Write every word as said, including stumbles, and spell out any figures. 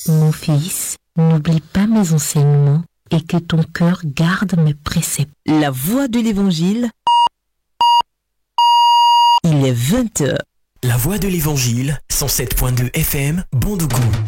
Mon fils, n'oublie pas mes enseignements et que ton cœur garde mes préceptes. La voix de l'Évangile, il est vingt heures. La voix de l'Évangile, cent sept point deux F M, Bondougou.